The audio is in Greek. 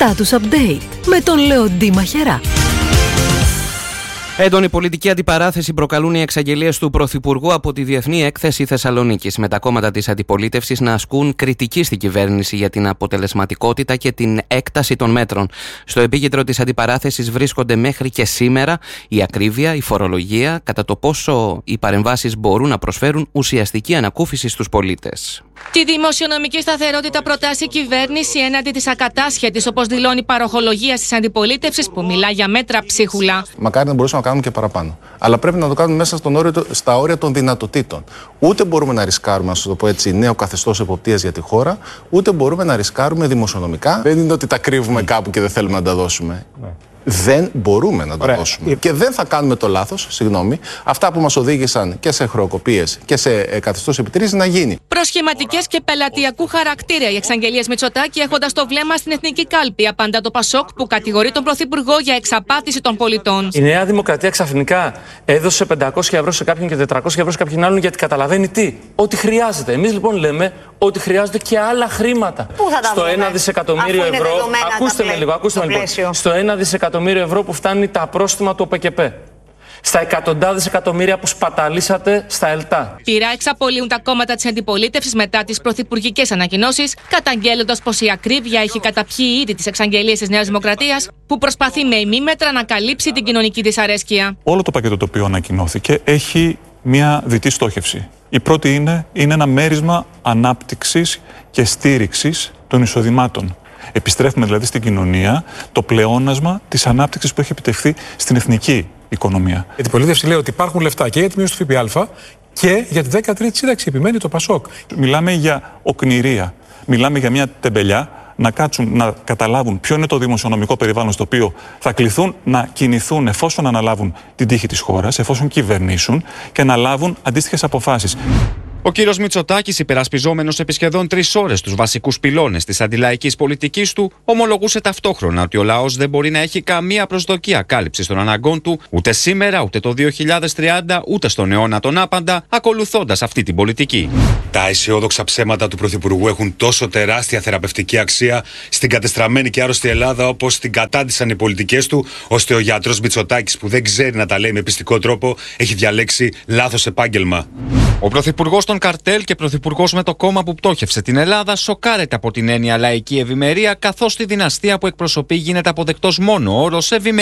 Status Update με τον Λεοντή Μαχερά. Έντονη πολιτική αντιπαράθεση προκαλούν οι εξαγγελίες του Πρωθυπουργού από τη Διεθνή Έκθεση Θεσσαλονίκης, με τα κόμματα της αντιπολίτευσης να ασκούν κριτική στην κυβέρνηση για την αποτελεσματικότητα και την έκταση των μέτρων. Στο επίκεντρο της αντιπαράθεσης βρίσκονται μέχρι και σήμερα η ακρίβεια, η φορολογία, κατά το πόσο οι παρεμβάσεις μπορούν να προσφέρουν ουσιαστική ανακούφιση στους πολίτες. Τη δημοσιονομική σταθερότητα προτάσει η κυβέρνηση έναντι της ακατάσχετης, όπως δηλώνει η παροχολογία της αντιπολίτευσης που μιλά για μέτρα ψίχουλα. Μακάρι να μπορούσαμε να κάνουμε και παραπάνω. Αλλά πρέπει να το κάνουμε μέσα στα όρια των δυνατοτήτων. Ούτε μπορούμε να ρισκάρουμε, να σας το πω έτσι, νέο καθεστώς εποπτείας για τη χώρα, ούτε μπορούμε να ρισκάρουμε δημοσιονομικά. Δεν είναι ότι τα κρύβουμε κάπου και δεν θέλουμε να τα δώσουμε. Δεν μπορούμε να τα δώσουμε. Και δεν θα κάνουμε το λάθος, αυτά που μας οδήγησαν και σε χρεοκοπίες και σε καθεστώς επιτήρησης να γίνει. Προσχηματικές και πελατειακού χαρακτήρα οι εξαγγελίες Μητσοτάκη, έχοντας το βλέμμα στην εθνική κάλπη, απαντά το Πασόκ που κατηγορεί τον Πρωθυπουργό για εξαπάτηση των πολιτών. Η Νέα Δημοκρατία ξαφνικά έδωσε 500 ευρώ σε κάποιον και 400 ευρώ σε κάποιον άλλον γιατί καταλαβαίνει τι? Ότι χρειάζεται. Εμείς λοιπόν λέμε ότι χρειάζονται και άλλα χρήματα. Πού θα τα στο 1 δισεκατομμύριο ευρώ. Ακούστε με λίγο. Στο 1 δισεκατομμύριο ευρώ που φτάνει τα πρόστιμα του ΟΠΕΚΕΠ. Στα εκατοντάδες εκατομμύρια που σπαταλήσατε στα ΕΛΤΑ. Πειρά εξαπολύουν τα κόμματα της αντιπολίτευσης μετά τις πρωθυπουργικές ανακοινώσεις, καταγγέλλοντας πως η ακρίβεια έχει καταπιεί ήδη τις εξαγγελίες της Νέας Δημοκρατίας, που προσπαθεί με ημίμετρα να καλύψει την κοινωνική δυσαρέσκεια. Όλο το πακέτο το οποίο ανακοινώθηκε έχει μια διτή στόχευση. Η πρώτη είναι ένα μέρισμα ανάπτυξης και στήριξης των εισοδημάτων. Επιστρέφουμε δηλαδή στην κοινωνία το πλεόνασμα της ανάπτυξης που έχει επιτευχθεί στην εθνική οικονομία. Η αντιπολίτευση λέει ότι υπάρχουν λεφτά και για τη μείωση του ΦΠΑ και για τη 13η σύνταξη, επιμένει το Πασόκ. Μιλάμε για οκνηρία. Μιλάμε για μια τεμπελιά να κάτσουν να καταλάβουν ποιο είναι το δημοσιονομικό περιβάλλον στο οποίο θα κληθούν να κινηθούν εφόσον αναλάβουν την τύχη της χώρας, εφόσον κυβερνήσουν και να λάβουν αντίστοιχες αποφάσεις. Ο κύριος Μητσοτάκης, υπερασπιζόμενος επί σχεδόν 3 ώρες τους βασικούς πυλώνες της αντιλαϊκής πολιτικής του, ομολογούσε ταυτόχρονα ότι ο λαός δεν μπορεί να έχει καμία προσδοκία κάλυψης των αναγκών του ούτε σήμερα, ούτε το 2030, ούτε στον αιώνα τον άπαντα, ακολουθώντας αυτή την πολιτική. Τα αισιόδοξα ψέματα του Πρωθυπουργού έχουν τόσο τεράστια θεραπευτική αξία στην κατεστραμμένη και άρρωστη Ελλάδα, όπως την κατάντησαν οι πολιτικές του, ώστε ο γιατρός Μητσοτάκης, που δεν ξέρει να τα λέει με πιστικό τρόπο, έχει διαλέξει λάθος επάγγελμα. Ο πρωθυπουργός των καρτέλ και πρωθυπουργός με το κόμμα που πτώχευσε την Ελλάδα σοκάρεται από την έννοια λαϊκή ευημερία, καθώς στη δυναστεία που εκπροσωπεί γίνεται αποδεκτός μόνο ο όρος ευημερία.